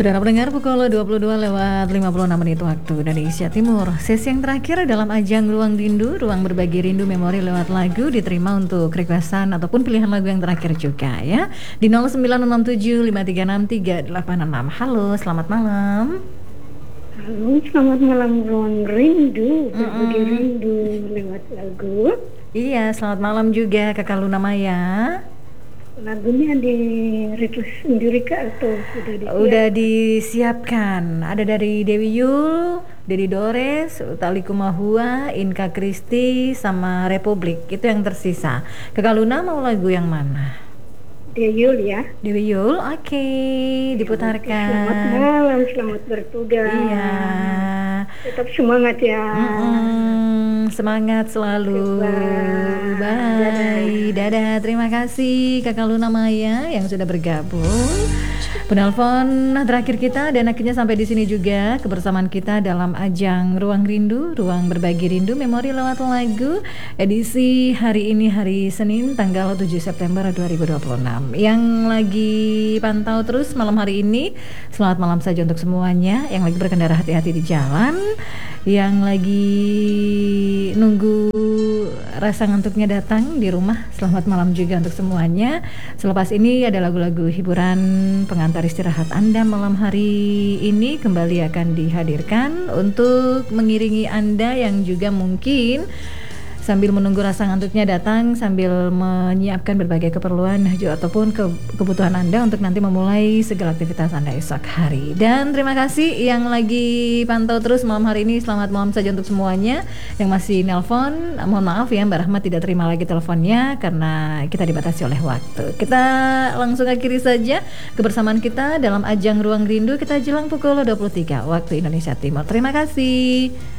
Saudara pendengar, pukul 22 lewat 56 menit waktu Indonesia Timur. Sesi yang terakhir dalam ajang Ruang Rindu, ruang berbagi rindu memori lewat lagu diterima untuk requestan ataupun pilihan lagu yang terakhir juga ya. Di 0967536386. Halo, selamat malam. Halo, selamat malam Ruang Rindu, berbagi rindu lewat lagu. Iya, selamat malam juga Kakak Luna Maya. Lagunya di request sendiri Kak atau sudah disiapkan? Udah disiapkan. Ada dari Dewi Yul, Dedi Dores, Utha Likumahua, Inka Kristi, sama Republik. Itu yang tersisa. Kakak Luna mau lagu yang mana? Deyul ya. Dewi Yul, oke, diputarkan. Selamat malam, selamat bertugas. Iya. Tetap semangat ya. Semangat selalu. Bye. Dadah. Terima kasih Kakak Luna Maya yang sudah bergabung. Penelpon terakhir kita, dan akhirnya sampai di sini juga kebersamaan kita dalam ajang Ruang Rindu, ruang berbagi rindu memori lewat lagu edisi hari ini, hari Senin tanggal 7 September 2026. Yang lagi pantau terus malam hari ini, selamat malam saja untuk semuanya. Yang lagi berkendara, hati-hati di jalan. Yang lagi nunggu rasa ngantuknya datang di rumah, selamat malam juga untuk semuanya. Selepas ini ada lagu-lagu hiburan pengantar istirahat Anda malam hari ini kembali akan dihadirkan untuk mengiringi Anda yang juga mungkin sambil menunggu rasa ngantuknya datang, sambil menyiapkan berbagai keperluan ataupun kebutuhan Anda untuk nanti memulai segala aktivitas Anda esok hari. Dan terima kasih yang lagi pantau terus malam hari ini, selamat malam saja untuk semuanya. Yang masih nelpon, mohon maaf ya Mbak Rahmat tidak terima lagi teleponnya karena kita dibatasi oleh waktu. Kita langsung akhiri saja kebersamaan kita dalam ajang Ruang Rindu. Kita jelang pukul 23 waktu Indonesia Timur. Terima kasih.